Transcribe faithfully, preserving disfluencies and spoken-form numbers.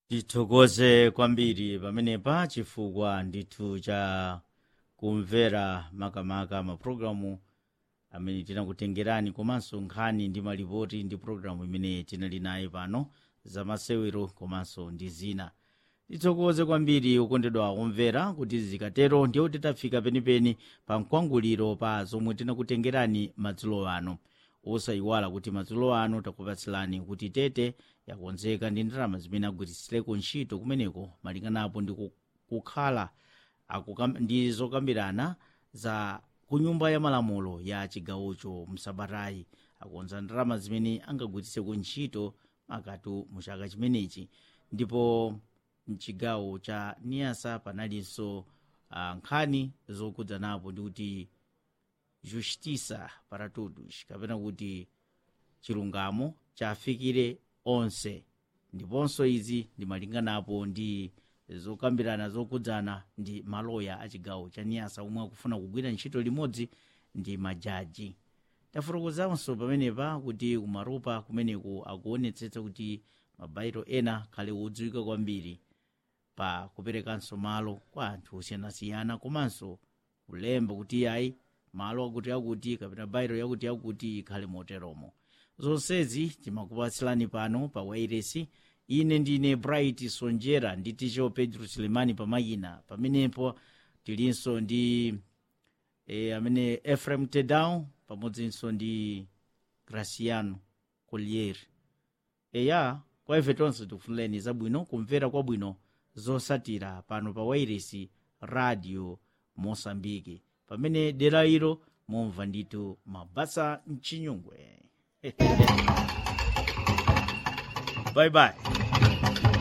tithokoze kwambiri pamenepa chifukwa ndithu cha kumvera makamaka mapulogalamu amene tinakutengerani komanso nkhani ndi malipoti ndi pulogalamu imene tinali naye pano zamasewero komanso ndi zina. tithokoze kwambiri ukondedwa kumvera kuti zikatero ndiyo titafika penipeni pa mkwanguliro pa zomwe tinakutengerani madzulo ano. osayiwala kuti madzulo ano takupatsilani kuti tete yakonzeka ndi ndalama zimene agwiritsireko ntchito kumeneko malinganapo ndi kukhala ndi zokambirana za kunyumba ya malamulo ya chigawocho msabatayi. akonza ndalama zimene angagwiritsireko ntchito makatu mu chaka chimenechi. ndipo mchigawo cha Niassa panalinso uh, nkhani zokudzanapo ndi kuti justiça para todos kapena kuti chilungamo chafikire onse. ndiponso izi ndimalinganapo ndi zokambirana zokudzana ndi maloya a chigawo cha Niassa omwe akufuna kugwira ntchito limodzi ndi majaji. tafotokozanso pamenepa kuti kumaropa kumeneko akuonetsetsa kuti mabairo ena khale wodziwika kwambiri pa kuperekanso malo kwa anthu osiyanasiyana komanso kulemba kuti ayi malo akuti akuti kapena bairo yakuti yakuti ikhale moteromo. zonsezi timakupatsilani pano pa wairesi. ine ndine Bright Sonjera ndi ticho Pedro Sulemani pamayina. pamenepo tilinso ndi e, amene Ephraim Tedao pamodzinso ndi Graciano Collier. eya kwa ife tonse tikufunireni zabwino kumvera kwabwino zosatira pano pa wairesi Radio Mosambiki pamene dera ilo mumva ndithu mabasa mchinyungwe. bye bye.